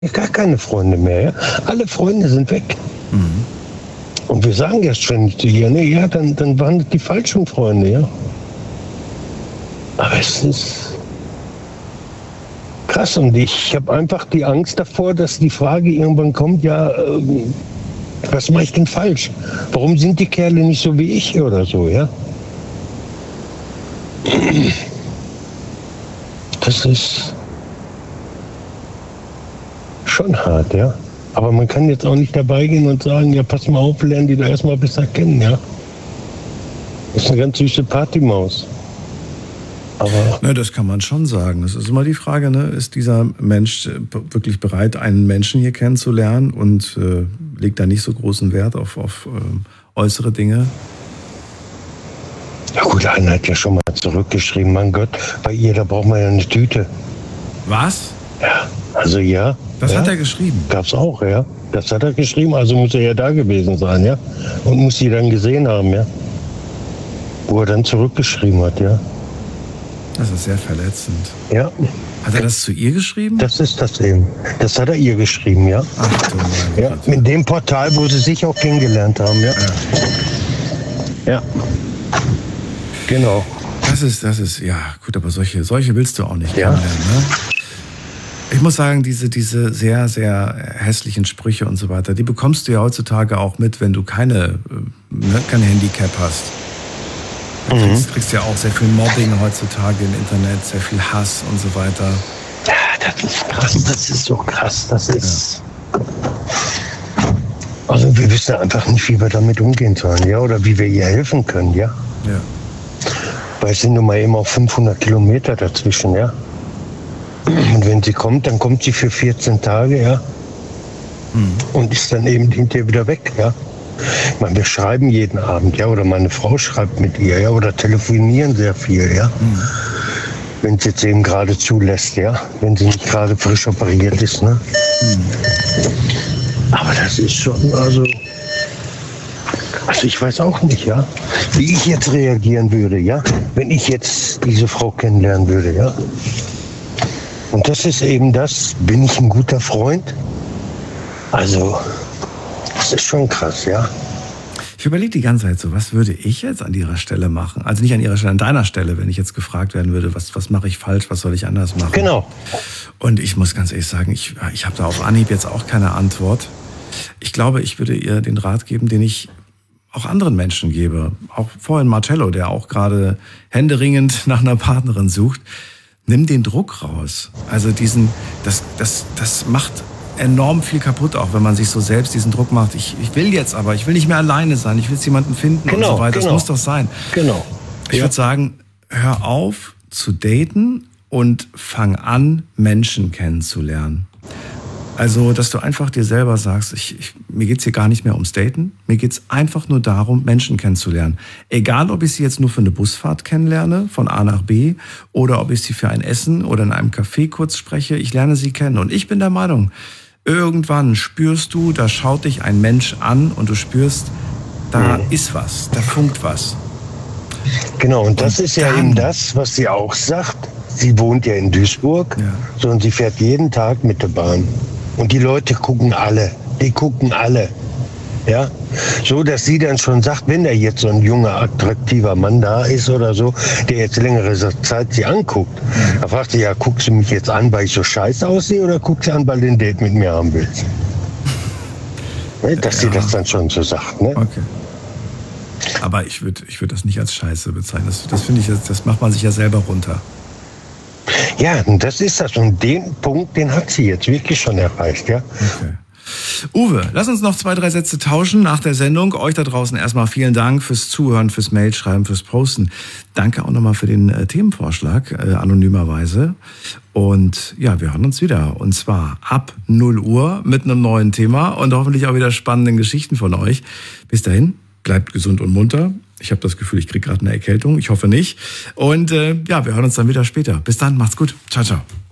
gar keine Freunde mehr. Ja? Alle Freunde sind weg. Mhm. Und wir sagen ja ständig zu ihr, ne, ja, dann waren das die falschen Freunde, ja. Aber es ist krass und ich habe einfach die Angst davor, dass die Frage irgendwann kommt, ja, was mache ich denn falsch? Warum sind die Kerle nicht so wie ich oder so, ja? Das ist schon hart, ja. Aber man kann jetzt auch nicht dabei gehen und sagen, ja, pass mal auf, lernen die da erstmal besser kennen, ja. Das ist eine ganz süße Partymaus. Aber Ne, das kann man schon sagen. Das ist immer die Frage, ne? Ist dieser Mensch wirklich bereit, einen Menschen hier kennenzulernen und legt da nicht so großen Wert auf äußere Dinge? ja gut, einer hat ja schon mal zurückgeschrieben, mein Gott, bei ihr, da braucht man ja eine Tüte. Was? Ja, also ja. Das ja, hat er geschrieben? Gab's auch, ja. Das hat er geschrieben, also muss er ja da gewesen sein, ja. Und muss sie dann gesehen haben, ja. Wo er dann zurückgeschrieben hat, ja. Das ist sehr verletzend. Ja, Hat er das zu ihr geschrieben? das ist das eben. Das hat er ihr geschrieben, ja. Ach du meine Ja, Güte. mit dem Portal, wo sie sich auch kennengelernt haben, ja. Ja. Genau. Das ist, ja, gut, aber solche willst du auch nicht Ja. kennenlernen, ne? Ich muss sagen, diese sehr, sehr hässlichen Sprüche und so weiter, die bekommst du ja heutzutage auch mit, wenn du kein Handicap hast. Du kriegst ja auch sehr viel Mobbing heutzutage im Internet, sehr viel Hass und so weiter. Ja, das ist krass, das ist so krass, das ist... Also wir wissen einfach nicht, wie wir damit umgehen sollen, ja, oder wie wir ihr helfen können, ja. Ja. Weil es sind nun mal eben auch 500 Kilometer dazwischen, ja. Und wenn sie kommt, dann kommt sie für 14 Tage, ja. Und ist dann eben hinterher wieder weg, ja. Ich meine, wir schreiben jeden Abend, ja, oder meine Frau schreibt mit ihr, ja, oder telefonieren sehr viel, ja. Wenn es jetzt eben gerade zulässt, ja. Wenn sie nicht gerade frisch operiert ist, ne. Aber das ist schon, also ich weiß auch nicht, ja, wie ich jetzt reagieren würde, ja, wenn ich jetzt diese Frau kennenlernen würde, ja. Und das ist eben das, bin ich ein guter Freund? Also, das ist schon krass, ja. Ich überlege die ganze Zeit so, was würde ich jetzt an ihrer Stelle machen? Also nicht an ihrer Stelle, an deiner Stelle, wenn ich jetzt gefragt werden würde, was mache ich falsch, was soll ich anders machen? Genau. Und ich muss ganz ehrlich sagen, ich habe da auf Anhieb jetzt auch keine Antwort. Ich glaube, ich würde ihr den Rat geben, den ich auch anderen Menschen gebe. Auch vorhin Marcello, der auch gerade händeringend nach einer Partnerin sucht. Nimm den Druck raus. Also das macht enorm viel kaputt, auch wenn man sich so selbst diesen Druck macht. Ich will jetzt aber, ich will nicht mehr alleine sein, ich will jetzt jemanden finden und so weiter. Das muss doch sein. Genau. Ich würde sagen, hör auf zu daten und fang an, Menschen kennenzulernen. Also, dass du einfach dir selber sagst, mir geht's hier gar nicht mehr ums Daten, mir geht's einfach nur darum, Menschen kennenzulernen. Egal, ob ich sie jetzt nur für eine Busfahrt kennenlerne, von A nach B, oder ob ich sie für ein Essen oder in einem Café kurz spreche, ich lerne sie kennen. Und ich bin der Meinung, irgendwann spürst du, da schaut dich ein Mensch an und du spürst, da ist was, da funkt was. Genau, und das ist ja eben das, was sie auch sagt. Sie wohnt ja in Duisburg, so, und sie fährt jeden Tag mit der Bahn. Und die Leute gucken alle, ja, so dass sie dann schon sagt, wenn da jetzt so ein junger, attraktiver Mann da ist oder so, der jetzt längere Zeit sie anguckt, da fragt sie, ja, guckst du mich jetzt an, weil ich so scheiße aussehe, oder guckst du an, weil du ein Date mit mir haben willst? Ne, dass sie das dann schon so sagt, ne? Okay. Aber ich würd das nicht als Scheiße bezeichnen. Das finde ich, das macht man sich ja selber runter. Ja, und das ist das. Und den Punkt, den hat sie jetzt wirklich schon erreicht, ja. Okay. Uwe, lass uns noch 2, 3 Sätze tauschen nach der Sendung. Euch da draußen erstmal vielen Dank fürs Zuhören, fürs Mailschreiben, fürs Posten. Danke auch nochmal für den Themenvorschlag, anonymerweise. Und ja, wir hören uns wieder. Und zwar ab 0 Uhr mit einem neuen Thema und hoffentlich auch wieder spannenden Geschichten von euch. Bis dahin, bleibt gesund und munter. Ich habe das Gefühl, ich kriege gerade eine Erkältung. Ich hoffe nicht. Und ja, wir hören uns dann wieder später. Bis dann, macht's gut. Ciao, ciao.